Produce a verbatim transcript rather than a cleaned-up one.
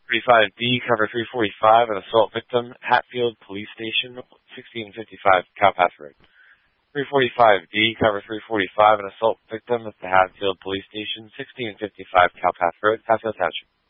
thirty-five D, cover three forty-five, an assault victim, Hatfield Police Station, sixteen fifty-five Cowpath Road. three forty-five D, cover three forty-five, an assault victim at the Hatfield Police Station, sixteen fifty-five Cowpath Road, Hatfield Township.